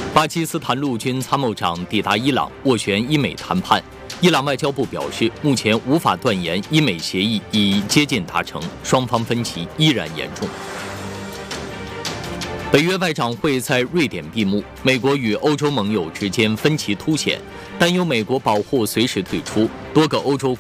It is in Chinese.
巴基斯坦陆军参谋长抵达伊朗，斡旋伊美谈判。伊朗外交部表示，目前无法断言伊美协议已接近达成，双方分歧依然严重。北约外长会在瑞典闭幕，美国与欧洲盟友之间分歧凸显，担忧美国保护随时退出，多个欧洲